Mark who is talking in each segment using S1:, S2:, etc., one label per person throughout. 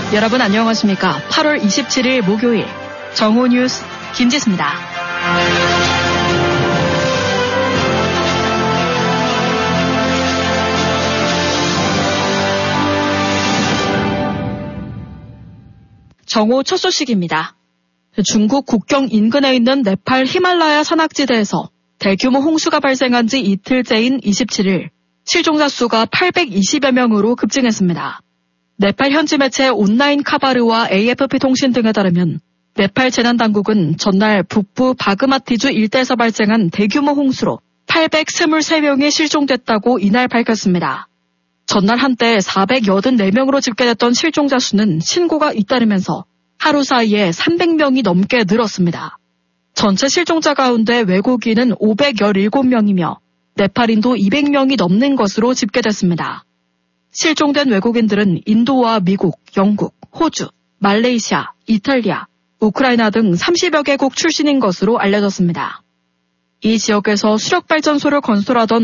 S1: 여러분 안녕하십니까? 8월 27일 목요일 정오 뉴스 김지수입니다. 정오 첫 소식입니다. 중국 국경 인근에 있는 네팔 히말라야 산악지대에서 대규모 홍수가 발생한 지 이틀째인 27일 실종자 수가 820여 명으로 급증했습니다. 네팔 현지 매체 온라인 카바르와 AFP 통신 등에 따르면 네팔 재난당국은 전날 북부 바그마티주 일대에서 발생한 대규모 홍수로 823명이 실종됐다고 이날 밝혔습니다. 전날 한때 484명으로 집계됐던 실종자 수는 신고가 잇따르면서 하루 사이에 300명이 넘게 늘었습니다. 전체 실종자 가운데 외국인은 517명이며 네팔인도 200명이 넘는 것으로 집계됐습니다. 실종된 외국인들은 인도와 미국, 영국, 호주, 말레이시아, 이탈리아, 우크라이나 등 30여 개국 출신인 것으로 알려졌습니다. 이 지역에서 수력발전소를 건설하던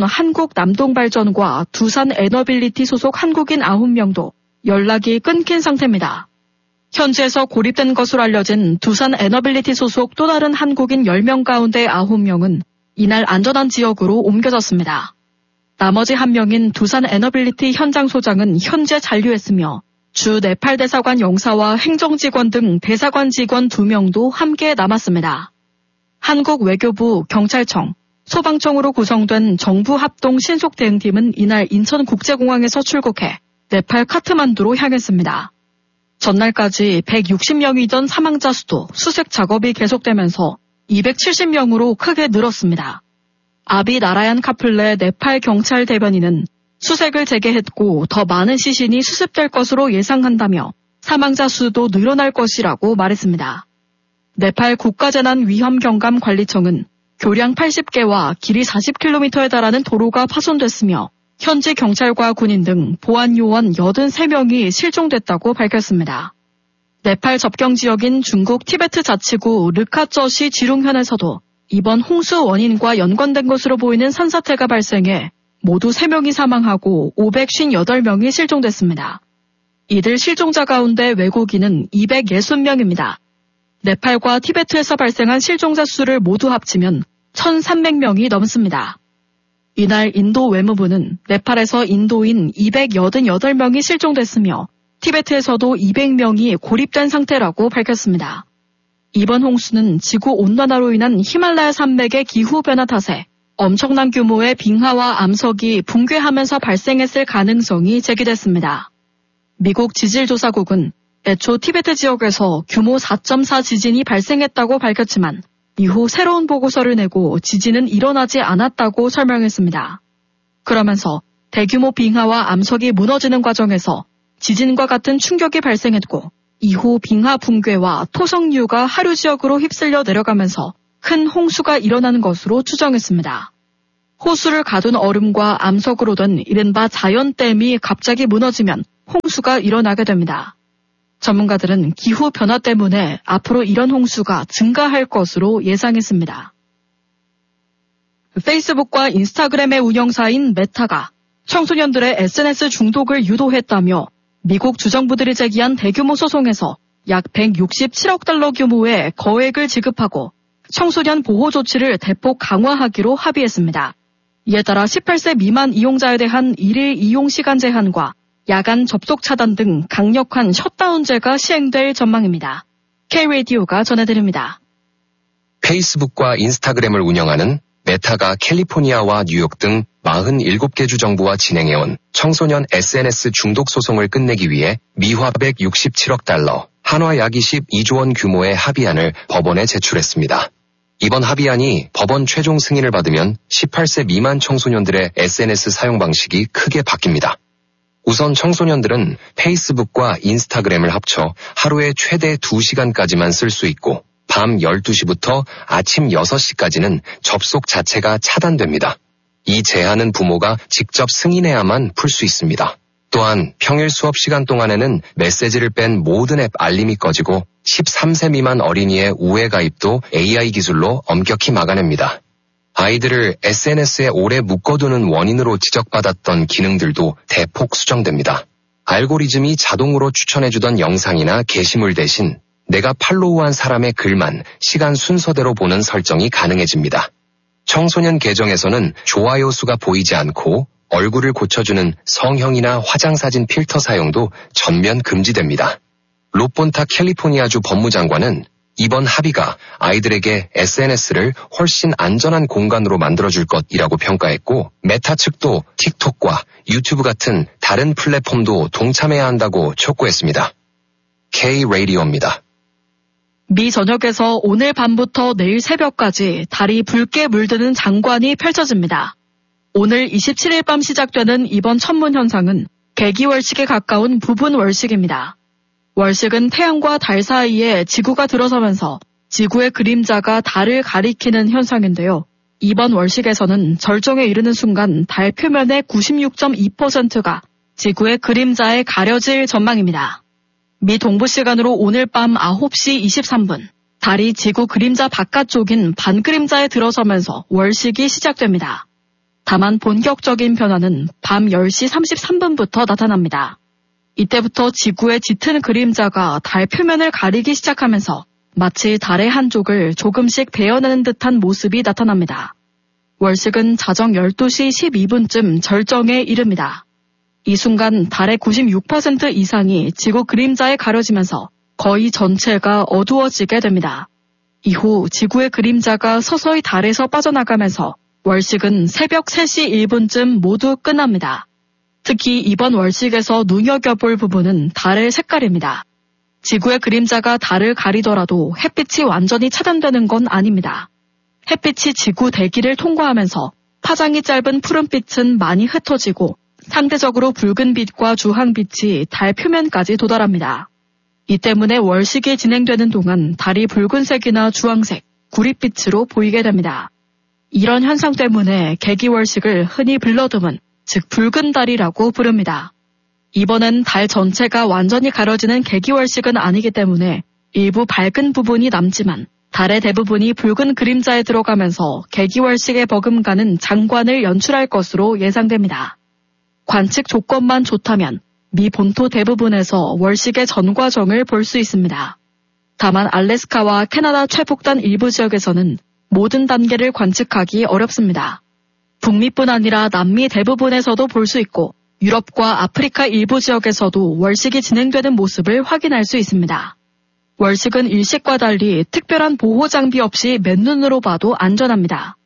S1: 한국남동발전과 두산에너빌리티 소속 한국인 9명도 연락이 끊긴 상태입니다. 현지에서 고립된 것으로 알려진 두산에너빌리티 소속 또 다른 한국인 10명 가운데 9명은 이날 안전한 지역으로 옮겨졌습니다. 나머지 한 명인 두산에너빌리티 현장 소장은 현재 잔류했으며 주 네팔 대사관 영사와 행정직원 등 대사관 직원 2명도 함께 남았습니다. 한국 외교부, 경찰청, 소방청으로 구성된 정부 합동 신속대응팀은 이날 인천국제공항에서 출국해 네팔 카트만두로 향했습니다. 전날까지 160명이던 사망자 수도 수색 작업이 계속되면서 270명으로 크게 늘었습니다. 아비 나라얀 카플레 네팔 경찰 대변인은 수색을 재개했고 더 많은 시신이 수습될 것으로 예상한다며 사망자 수도 늘어날 것이라고 말했습니다. 네팔 국가재난위험경감관리청은 교량 80개와 길이 40km에 달하는 도로가 파손됐으며 현지 경찰과 군인 등 보안요원 83명이 실종됐다고 밝혔습니다. 네팔 접경 지역인 중국 티베트 자치구 르카쩌시 지룽현에서도 이번 홍수 원인과 연관된 것으로 보이는 산사태가 발생해 모두 3명이 사망하고 558명이 실종됐습니다. 이들 실종자 가운데 외국인은 260명입니다. 네팔과 티베트에서 발생한 실종자 수를 모두 합치면 1,300명이 넘습니다. 이날 인도 외무부는 네팔에서 인도인 288명이 실종됐으며 티베트에서도 200명이 고립된 상태라고 밝혔습니다. 이번 홍수는 지구 온난화로 인한 히말라야 산맥의 기후변화 탓에 엄청난 규모의 빙하와 암석이 붕괴하면서 발생했을 가능성이 제기됐습니다. 미국 지질조사국은 애초 티베트 지역에서 규모 4.4 지진이 발생했다고 밝혔지만 이후 새로운 보고서를 내고 지진은 일어나지 않았다고 설명했습니다. 그러면서 대규모 빙하와 암석이 무너지는 과정에서 지진과 같은 충격이 발생했고 이후 빙하 붕괴와 토성류가 하류 지역으로 휩쓸려 내려가면서 큰 홍수가 일어나는 것으로 추정했습니다. 호수를 가둔 얼음과 암석으로 된 이른바 자연댐이 갑자기 무너지면 홍수가 일어나게 됩니다. 전문가들은 기후변화 때문에 앞으로 이런 홍수가 증가할 것으로 예상했습니다. 페이스북과 인스타그램의 운영사인 메타가 청소년들의 SNS 중독을 유도했다며 미국 주정부들이 제기한 대규모 소송에서 약 167억 달러 규모의 거액을 지급하고 청소년 보호 조치를 대폭 강화하기로 합의했습니다. 이에 따라 18세 미만 이용자에 대한 일일 이용 시간 제한과 야간 접속 차단 등 강력한 셧다운제가 시행될 전망입니다. K-라디오가 전해드립니다.
S2: 페이스북과 인스타그램을 운영하는 메타가 캘리포니아와 뉴욕 등 47개 주 정부와 진행해온 청소년 SNS 중독 소송을 끝내기 위해 미화 167억 달러, 한화 약 22조 원 규모의 합의안을 법원에 제출했습니다. 이번 합의안이 법원 최종 승인을 받으면 18세 미만 청소년들의 SNS 사용 방식이 크게 바뀝니다. 우선 청소년들은 페이스북과 인스타그램을 합쳐 하루에 최대 2시간까지만 쓸 수 있고 밤 12시부터 아침 6시까지는 접속 자체가 차단됩니다. 이 제한은 부모가 직접 승인해야만 풀 수 있습니다. 또한 평일 수업 시간 동안에는 메시지를 뺀 모든 앱 알림이 꺼지고 13세 미만 어린이의 우회 가입도 AI 기술로 엄격히 막아냅니다. 아이들을 SNS에 오래 묶어두는 원인으로 지적받았던 기능들도 대폭 수정됩니다. 알고리즘이 자동으로 추천해주던 영상이나 게시물 대신 내가 팔로우한 사람의 글만 시간 순서대로 보는 설정이 가능해집니다. 청소년 계정에서는 좋아요 수가 보이지 않고 얼굴을 고쳐주는 성형이나 화장사진 필터 사용도 전면 금지됩니다. 로폰타 캘리포니아주 법무장관은 이번 합의가 아이들에게 SNS를 훨씬 안전한 공간으로 만들어줄 것이라고 평가했고, 메타 측도 틱톡과 유튜브 같은 다른 플랫폼도 동참해야 한다고 촉구했습니다. K-라디오입니다.
S1: 미 전역에서 오늘 밤부터 내일 새벽까지 달이 붉게 물드는 장관이 펼쳐집니다. 오늘 27일 밤 시작되는 이번 천문 현상은 개기월식에 가까운 부분 월식입니다. 월식은 태양과 달 사이에 지구가 들어서면서 지구의 그림자가 달을 가리키는 현상인데요. 이번 월식에서는 절정에 이르는 순간 달 표면의 96.2%가 지구의 그림자에 가려질 전망입니다. 미 동부 시간으로 오늘 밤 9시 23분, 달이 지구 그림자 바깥쪽인 반그림자에 들어서면서 월식이 시작됩니다. 다만 본격적인 변화는 밤 10시 33분부터 나타납니다. 이때부터 지구의 짙은 그림자가 달 표면을 가리기 시작하면서 마치 달의 한쪽을 조금씩 베어내는 듯한 모습이 나타납니다. 월식은 자정 12시 12분쯤 절정에 이릅니다. 이 순간 달의 96% 이상이 지구 그림자에 가려지면서 거의 전체가 어두워지게 됩니다. 이후 지구의 그림자가 서서히 달에서 빠져나가면서 월식은 새벽 3시 1분쯤 모두 끝납니다. 특히 이번 월식에서 눈여겨볼 부분은 달의 색깔입니다. 지구의 그림자가 달을 가리더라도 햇빛이 완전히 차단되는 건 아닙니다. 햇빛이 지구 대기를 통과하면서 파장이 짧은 푸른빛은 많이 흩어지고 상대적으로 붉은 빛과 주황빛이 달 표면까지 도달합니다. 이 때문에 월식이 진행되는 동안 달이 붉은색이나 주황색, 구릿빛으로 보이게 됩니다. 이런 현상 때문에 개기월식을 흔히 블러드문, 즉 붉은 달이라고 부릅니다. 이번엔 달 전체가 완전히 가려지는 개기월식은 아니기 때문에 일부 밝은 부분이 남지만 달의 대부분이 붉은 그림자에 들어가면서 개기월식에 버금가는 장관을 연출할 것으로 예상됩니다. 관측 조건만 좋다면 미 본토 대부분에서 월식의 전 과정을 볼 수 있습니다. 다만 알래스카와 캐나다 최북단 일부 지역에서는 모든 단계를 관측하기 어렵습니다. 북미뿐 아니라 남미 대부분에서도 볼 수 있고 유럽과 아프리카 일부 지역에서도 월식이 진행되는 모습을 확인할 수 있습니다. 월식은 일식과 달리 특별한 보호 장비 없이 맨눈으로 봐도 안전합니다.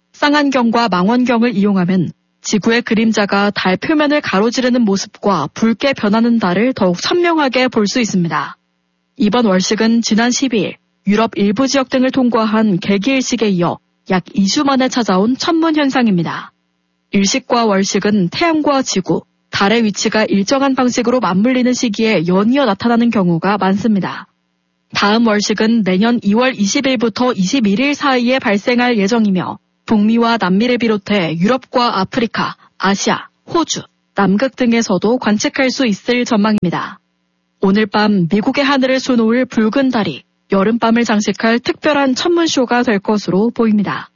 S1: 쌍안경과 망원경을 이용하면 지구의 그림자가 달 표면을 가로지르는 모습과 붉게 변하는 달을 더욱 선명하게 볼 수 있습니다. 이번 월식은 지난 12일 유럽 일부 지역 등을 통과한 개기일식에 이어 약 2주 만에 찾아온 천문 현상입니다. 일식과 월식은 태양과 지구, 달의 위치가 일정한 방식으로 맞물리는 시기에 연이어 나타나는 경우가 많습니다. 다음 월식은 내년 2월 20일부터 21일 사이에 발생할 예정이며 북미와 남미를 비롯해 유럽과 아프리카, 아시아, 호주, 남극 등에서도 관측할 수 있을 전망입니다. 오늘 밤 미국의 하늘을 수놓을 붉은 달이 여름밤을 장식할 특별한 천문쇼가 될 것으로 보입니다.